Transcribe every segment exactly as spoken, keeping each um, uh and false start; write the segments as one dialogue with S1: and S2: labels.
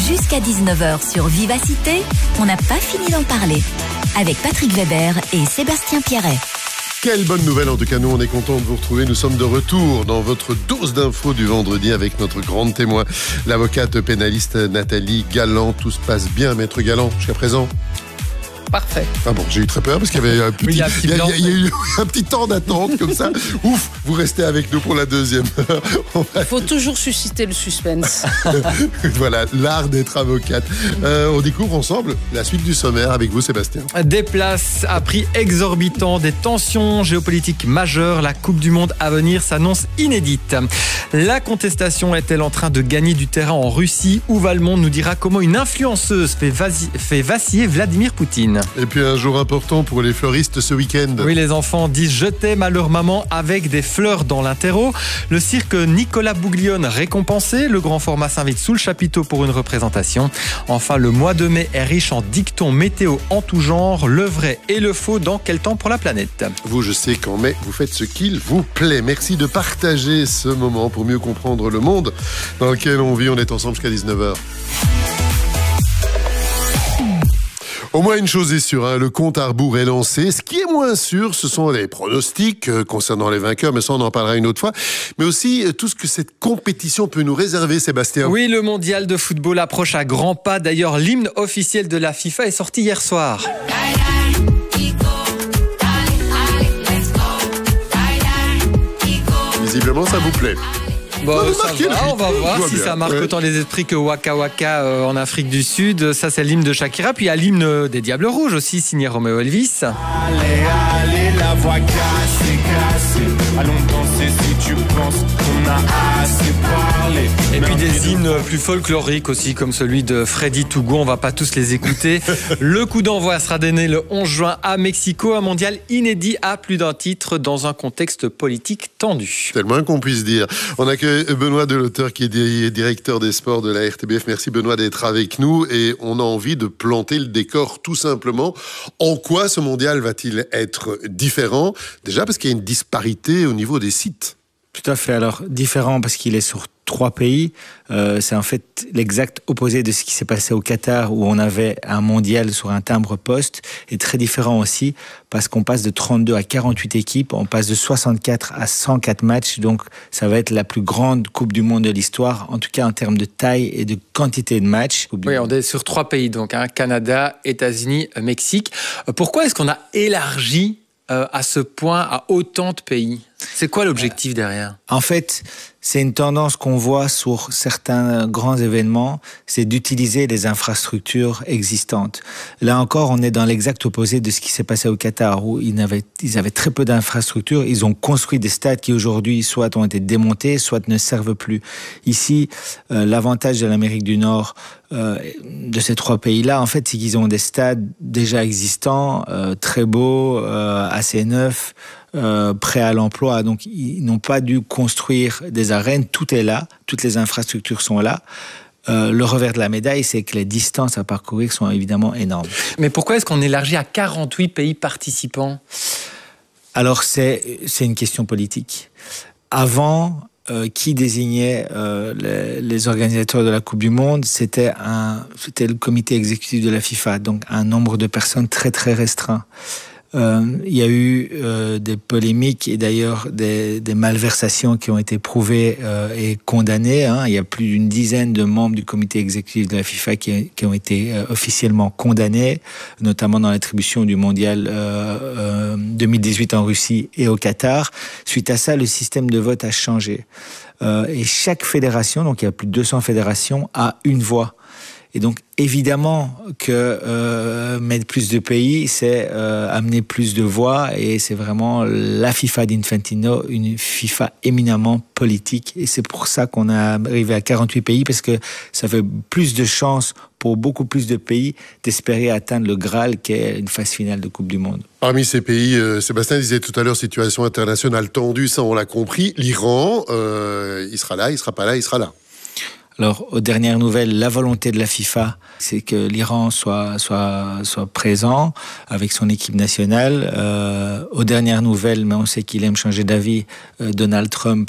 S1: Jusqu'à dix-neuf heures sur Vivacité, on n'a pas fini d'en parler. Avec Patrick Weber et Sébastien Pierret.
S2: Quelle bonne nouvelle, en tout cas nous on est content de vous retrouver. Nous sommes de retour dans votre dose d'infos du vendredi avec notre grande témoin, l'avocate pénaliste Nathalie Galland. Tout se passe bien, maître Galland, jusqu'à présent?
S3: Parfait.
S2: Ah bon, j'ai eu très peur parce qu'il y avait un petit,
S3: oui, il y a un petit,
S2: il y a,
S3: blanc,
S2: il y a eu un petit temps d'attente comme ça. Ouf, vous restez avec nous pour la deuxième heure.
S4: Il faut toujours susciter le suspense.
S2: Voilà, l'art d'être avocate. Euh, on découvre ensemble la suite du sommaire avec vous, Sébastien.
S3: Des places à prix exorbitant, des tensions géopolitiques majeures. La Coupe du Monde à venir s'annonce inédite. La contestation est-elle en train de gagner du terrain en Russie? Où va le monde nous dira comment une influenceuse fait, vasi- fait vaciller Vladimir Poutine.
S2: Et puis un jour important pour les fleuristes ce week-end.
S3: Oui, les enfants disent je t'aime à leur maman avec des fleurs dans l'interro. Le cirque Nicolas Bouglione récompensé. Le grand format s'invite sous le chapiteau pour une représentation. Enfin, le mois de mai est riche en dictons météo en tout genre. Le vrai et le faux dans quel temps pour la planète?
S2: Vous, je sais qu'en mai, vous faites ce qu'il vous plaît. Merci de partager ce moment pour mieux comprendre le monde dans lequel on vit. On est ensemble jusqu'à dix-neuf heures. Au moins une chose est sûre, hein, le compte à rebours est lancé. Ce qui est moins sûr, ce sont les pronostics euh, concernant les vainqueurs, mais ça on en parlera une autre fois. Mais aussi euh, tout ce que cette compétition peut nous réserver, Sébastien.
S3: Oui, le mondial de football approche à grands pas. D'ailleurs, l'hymne officiel de la FIFA est sorti hier soir.
S2: Visiblement, ça vous plaît.
S3: Bon,
S2: On va
S3: ça
S2: marquer
S3: va,
S2: le
S3: on va
S2: rythme.
S3: voir
S2: Tout va
S3: si
S2: bien.
S3: ça marque
S2: Ouais.
S3: autant les esprits que Waka Waka euh, en Afrique du Sud. Ça, c'est l'hymne de Shakira. Puis il y a l'hymne des Diables Rouges aussi, signé Romeo Elvis.
S5: Allez, allez, la voix cassée, cassée. Allons danser si tu penses qu'on a assez parlé.
S3: Et puis des hymnes plus folkloriques aussi, comme celui de Freddy Tougou. On va pas tous les écouter. Le coup d'envoi sera donné le onze juin à Mexico. Un mondial inédit à plus d'un titre dans un contexte politique tendu.
S2: C'est le moins qu'on puisse dire. On accueille Benoît Delauteur qui est di- directeur des sports de la R T B F. Merci Benoît d'être avec nous et on a envie de planter le décor tout simplement. En quoi ce mondial va-t-il être différent? Déjà parce qu'il y a une disparité au niveau des sites.
S6: Tout à fait. Alors, différent parce qu'il est sur trois pays. Euh, c'est en fait l'exact opposé de ce qui s'est passé au Qatar où on avait un mondial sur un timbre-poste. Et très différent aussi parce qu'on passe de trente-deux à quarante-huit équipes. On passe de soixante-quatre à cent quatre matchs. Donc, ça va être la plus grande Coupe du Monde de l'histoire, en tout cas en termes de taille et de quantité de matchs.
S3: Oui, on est sur trois pays, donc hein, Canada, États-Unis, Mexique. Euh, Pourquoi est-ce qu'on a élargi euh, à ce point à autant de pays? C'est quoi l'objectif derrière?
S6: En fait, c'est une tendance qu'on voit sur certains grands événements, c'est d'utiliser les infrastructures existantes. Là encore, on est dans l'exact opposé de ce qui s'est passé au Qatar, où ils avaient, ils avaient très peu d'infrastructures. Ils ont construit des stades qui aujourd'hui soit ont été démontés, soit ne servent plus. Ici, euh, l'avantage de l'Amérique du Nord, euh, de ces trois pays-là, en fait, c'est qu'ils ont des stades déjà existants, euh, très beaux, euh, assez neufs, Euh, prêts à l'emploi. Donc, ils n'ont pas dû construire des arènes. Tout est là. Toutes les infrastructures sont là. Euh, le revers de la médaille, c'est que les distances à parcourir sont évidemment énormes.
S3: Mais pourquoi est-ce qu'on élargit à quarante-huit pays participants?
S6: Alors, c'est, c'est une question politique. Avant, euh, qui désignait euh, les, les organisateurs de la Coupe du Monde? C'était, un, c'était le comité exécutif de la FIFA. Donc, un nombre de personnes très, très restreint. Euh, il y a eu euh, des polémiques et d'ailleurs des, des malversations qui ont été prouvées euh, et condamnées. Hein. Il y a plus d'une dizaine de membres du comité exécutif de la FIFA qui, qui ont été euh, officiellement condamnés, notamment dans l'attribution du mondial euh, euh, deux mille dix-huit en Russie et au Qatar. Suite à ça, le système de vote a changé. Euh, et chaque fédération, donc il y a plus de deux cents fédérations, a une voix. Et donc, évidemment que euh, mettre plus de pays, c'est euh, amener plus de voix et c'est vraiment la FIFA d'Infantino, une FIFA éminemment politique. Et c'est pour ça qu'on a arrivé à quarante-huit pays, parce que ça fait plus de chances pour beaucoup plus de pays d'espérer atteindre le Graal qu'est une phase finale de Coupe du Monde.
S2: Parmi ces pays, euh, Sébastien disait tout à l'heure, situation internationale tendue, ça on l'a compris. L'Iran, euh, il sera là, il sera pas là, il sera là.
S6: Alors, aux dernières nouvelles, la volonté de la FIFA, c'est que l'Iran soit, soit, soit présent avec son équipe nationale. Euh, aux dernières nouvelles, mais on sait qu'il aime changer d'avis, euh, Donald Trump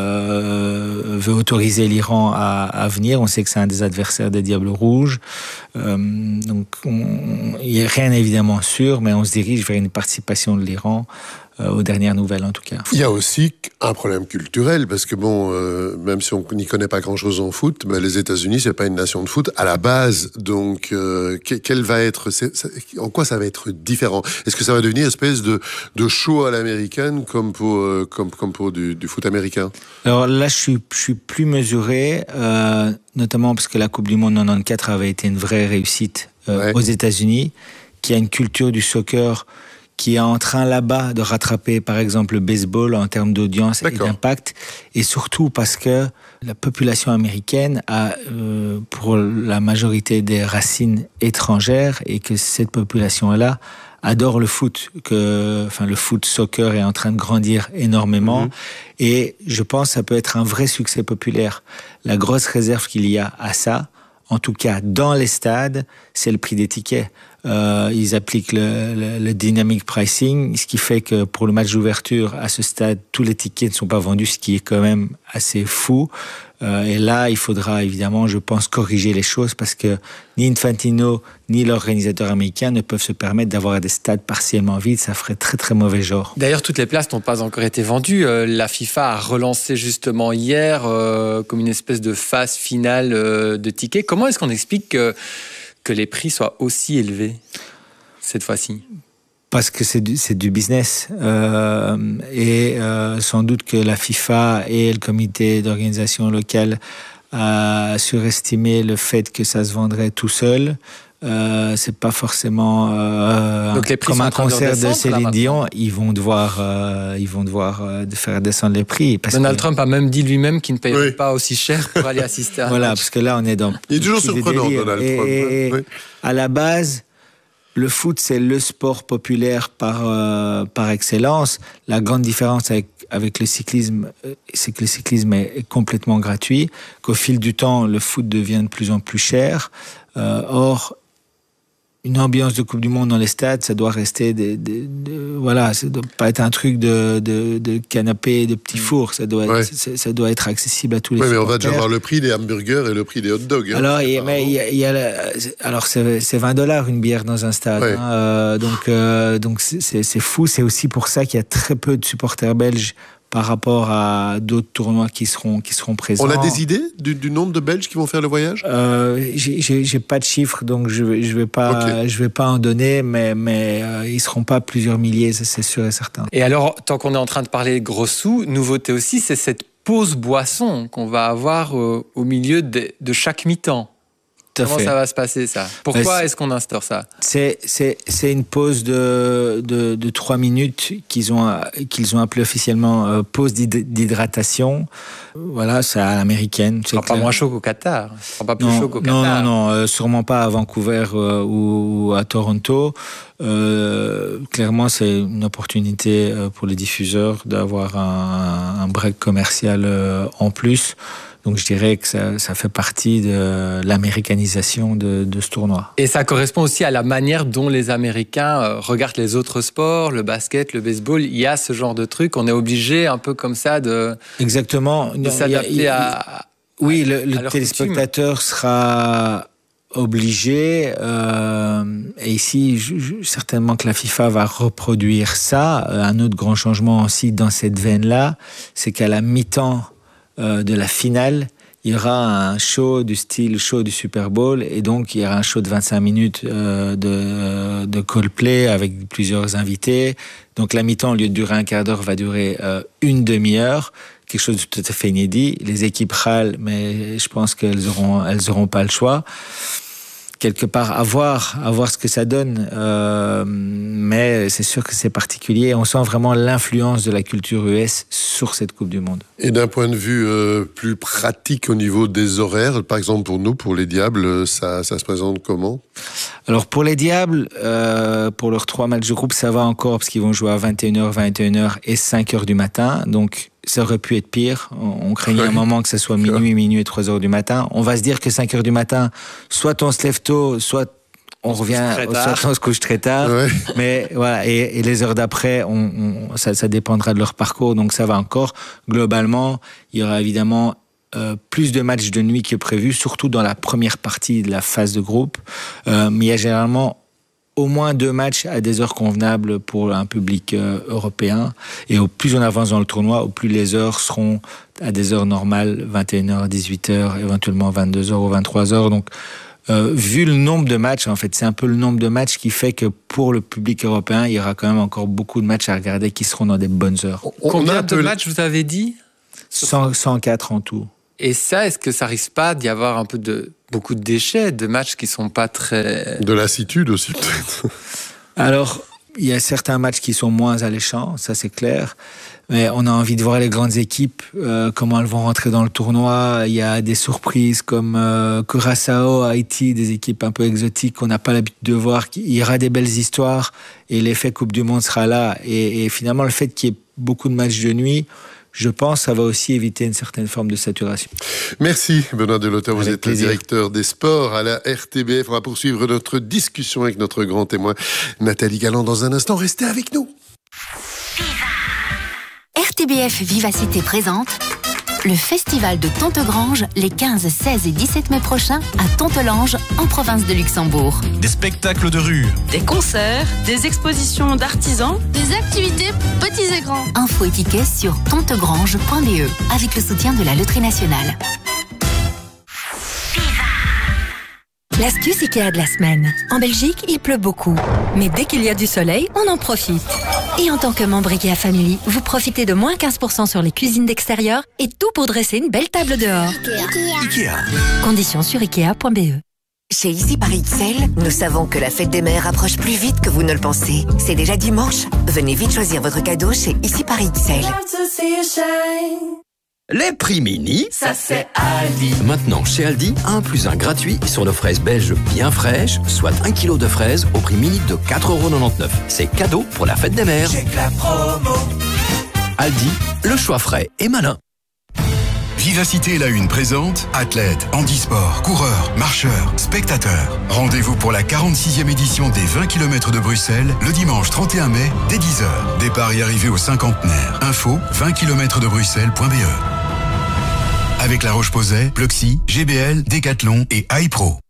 S6: euh, veut autoriser l'Iran à, à venir. On sait que c'est un des adversaires des Diables Rouges. Euh, donc, on, il n'y a rien évidemment sûr, mais on se dirige vers une participation de l'Iran. Euh, aux dernières nouvelles, en tout cas.
S2: Il y a aussi un problème culturel, parce que bon, euh, même si on n'y connaît pas grand-chose en foot, mais les États-Unis, c'est pas une nation de foot à la base. Donc, euh, quel va être, c'est, ça, en quoi ça va être différent? Est-ce que ça va devenir une espèce de, de show à l'américaine, comme pour, euh, comme, comme pour du, du foot américain?
S6: Alors là, je suis, je suis plus mesuré, euh, notamment parce que la Coupe du Monde quatre-vingt-quatorze avait été une vraie réussite euh, ouais. aux États-Unis, qui a une culture du soccer qui est en train là-bas de rattraper, par exemple, le baseball en termes d'audience D'accord. et d'impact, et surtout parce que la population américaine a, euh, pour la majorité des racines étrangères, et que cette population-là adore le foot, que, enfin, le foot soccer est en train de grandir énormément, mmh. et je pense que ça peut être un vrai succès populaire. La grosse réserve qu'il y a à ça, en tout cas dans les stades, c'est le prix des tickets. Euh, ils appliquent le, le, le dynamic pricing, ce qui fait que pour le match d'ouverture, à ce stade, tous les tickets ne sont pas vendus, ce qui est quand même assez fou. Euh, et là, il faudra évidemment, je pense, corriger les choses, parce que ni Infantino, ni l'organisateur américain ne peuvent se permettre d'avoir des stades partiellement vides. Ça ferait très très mauvais genre.
S3: D'ailleurs, toutes les places n'ont pas encore été vendues. Euh, la FIFA a relancé justement hier euh, comme une espèce de phase finale euh, de tickets. Comment est-ce qu'on explique que que les prix soient aussi élevés cette fois-ci?
S6: Parce que c'est du, c'est du business. Euh, et euh, sans doute que la FIFA et le comité d'organisation locale a surestimé le fait que ça se vendrait tout seul. Euh, c'est pas forcément euh,
S3: Donc les prix
S6: comme
S3: sont
S6: un
S3: en train de
S6: concert de Céline Dion. Ils vont devoir, euh, ils vont devoir euh, faire descendre les prix. Parce
S3: Donald
S6: que...
S3: Trump a même dit lui-même qu'il ne payerait oui. pas aussi cher pour aller assister à un
S6: Voilà,
S3: match.
S6: parce que là on est dans.
S2: Il est toujours surprenant, Donald
S6: et,
S2: Trump.
S6: Et,
S2: oui.
S6: À la base, le foot c'est le sport populaire par euh, par excellence. La grande différence avec avec le cyclisme, c'est que le cyclisme est, est complètement gratuit. Qu'au fil du temps, le foot devient de plus en plus cher. Euh, or une ambiance de Coupe du Monde dans les stades, ça doit rester de, de, de voilà, ça doit pas être un truc de, de, de canapé, de petits fours. Ça doit, être,
S2: ouais.
S6: ça, ça doit être accessible à tous les.
S2: Oui, mais
S6: supporters.
S2: on va déjà voir le prix des hamburgers et le prix des hot dogs. Hein.
S6: Alors, il, mais il y a, il y a, alors c'est, c'est vingt dollars une bière dans un stade. Ouais. Hein, euh, donc, euh, donc c'est, c'est, c'est fou. C'est aussi pour ça qu'il y a très peu de supporters belges par rapport à d'autres tournois qui seront, qui seront présents.
S2: On a des idées du, du nombre de Belges qui vont faire le voyage?
S6: euh, j'ai, j'ai, j'ai pas de chiffres, donc je vais, je vais pas, okay. je vais pas en donner, mais, mais euh, ils seront pas plusieurs milliers, ça, c'est sûr et certain.
S3: Et alors, tant qu'on est en train de parler de gros sous, nouveauté aussi, c'est cette pause boisson qu'on va avoir euh, au milieu de, de chaque mi-temps. Comment fait. ça va se passer, ça? Pourquoi est-ce qu'on instaure ça?
S6: C'est, c'est, c'est une pause de, de, de trois minutes qu'ils ont, qu'ils ont appelé officiellement euh, pause d'hydratation. Voilà, c'est à l'américaine.
S3: Ce ne sera pas moins chaud qu'au Qatar. Ce sera pas plus
S6: non,
S3: chaud qu'au
S6: non,
S3: Qatar.
S6: Non, non, euh, sûrement pas à Vancouver euh, ou à Toronto. Euh, clairement, c'est une opportunité euh, pour les diffuseurs d'avoir un, un break commercial euh, en plus. Donc je dirais que ça, ça fait partie de l'américanisation de, de ce tournoi.
S3: Et ça correspond aussi à la manière dont les Américains regardent les autres sports, le basket, le baseball. Il y a ce genre de truc. On est obligé un peu comme ça de,
S6: Exactement.
S3: de s'adapter il y a, il, à...
S6: Oui, le, le téléspectateur coutume. sera obligé. Euh, et ici, je, je, certainement que la FIFA va reproduire ça. Un autre grand changement aussi dans cette veine-là, c'est qu'à la mi-temps Euh, de la finale, il y aura un show du style show du Super Bowl, et donc il y aura un show de vingt-cinq minutes euh, de, de Coldplay avec plusieurs invités. Donc la mi-temps, au lieu de durer un quart d'heure, va durer euh, une demi-heure, quelque chose de tout à fait inédit. Les équipes râlent, mais je pense qu'elles auront, elles auront pas le choix. Quelque part, à voir, à voir ce que ça donne. Euh, mais c'est sûr que c'est particulier. On sent vraiment l'influence de la culture U S sur cette Coupe du Monde.
S2: Et d'un point de vue euh, plus pratique au niveau des horaires, par exemple pour nous, pour les Diables, ça, ça se présente comment?
S6: Alors pour les Diables, euh, pour leurs trois matchs de groupe, ça va encore parce qu'ils vont jouer à vingt et une heures, vingt et une heures et cinq heures du matin. Donc ça aurait pu être pire. On craignait un moment que ce soit minuit, minuit et trois heures du matin. On va se dire que cinq heures du matin, soit on se lève tôt, soit on, on revient, soit on se couche très tard. Ouais. Mais voilà, et, et les heures d'après, on, on, ça, ça dépendra de leur parcours, donc ça va encore. Globalement, il y aura évidemment euh, plus de matchs de nuit que prévu, surtout dans la première partie de la phase de groupe. Euh, mais il y a généralement au moins deux matchs à des heures convenables pour un public euh, européen. Et au plus on avance dans le tournoi, au plus les heures seront à des heures normales, vingt et une heures, dix-huit heures, éventuellement vingt-deux heures ou vingt-trois heures. Donc, euh, vu le nombre de matchs, en fait, c'est un peu le nombre de matchs qui fait que pour le public européen, il y aura quand même encore beaucoup de matchs à regarder qui seront dans des bonnes heures.
S3: On Combien de matchs vous avez dit ?
S6: cent, cent quatre en tout.
S3: Et ça, est-ce que ça risque pas d'y avoir un peu de beaucoup de déchets, de matchs qui sont pas très...
S2: De lassitude aussi, peut-être.
S6: Alors, il y a certains matchs qui sont moins alléchants, ça c'est clair. Mais on a envie de voir les grandes équipes, euh, comment elles vont rentrer dans le tournoi. Il y a des surprises comme euh, Curaçao, Haïti, des équipes un peu exotiques qu'on n'a pas l'habitude de voir. Il y aura des belles histoires et l'effet Coupe du Monde sera là. Et, et finalement, le fait qu'il y ait beaucoup de matchs de nuit, je pense que ça va aussi éviter une certaine forme de saturation.
S2: Merci Benoît Delauteur, vous
S6: avec
S2: êtes
S6: plaisir.
S2: Le directeur des sports à la R T B F. On va poursuivre notre discussion avec notre grand témoin Nathalie Galland dans un instant. Restez avec nous.
S1: R T B F Vivacité présente le festival de Tontegrange les quinze, seize et dix-sept mai prochains à Tontelange en province de Luxembourg.
S7: Des spectacles de rue,
S4: des concerts, des expositions d'artisans,
S8: des activités petits et grands.
S1: Infos et tickets sur tontegrange point b e avec le soutien de la Loterie Nationale. L'astuce Ikea de la semaine. En Belgique, il pleut beaucoup. Mais dès qu'il y a du soleil, on en profite. Et en tant que membre Ikea Family, vous profitez de moins quinze pour cent sur les cuisines d'extérieur et tout pour dresser une belle table dehors.
S8: Ikea.
S7: Ikea.
S1: Conditions sur ikea point b e.
S9: Chez Ici Paris X L, nous savons que la fête des mères approche plus vite que vous ne le pensez. C'est déjà dimanche. Venez vite choisir votre cadeau chez Ici Paris X L.
S10: Les prix mini,
S5: ça c'est Aldi.
S10: Maintenant chez Aldi, un plus un gratuit sur nos fraises belges bien fraîches, soit un kilo de fraises au prix mini de quatre euros quatre-vingt-dix-neuf. C'est cadeau pour la fête des mères.
S5: Check la promo.
S10: Aldi, le choix frais et malin.
S7: Vivacité la une présente athlètes, handisport, coureurs, marcheurs, spectateurs. Rendez-vous pour la quarante-sixième édition des vingt kilomètres de Bruxelles le dimanche trente et un mai dès dix heures. Départ et arrivée au cinquantenaire. Info vingt kilomètres de bruxelles point b e. Avec La Roche-Posay, Pluxee, G B L, Decathlon et iPro.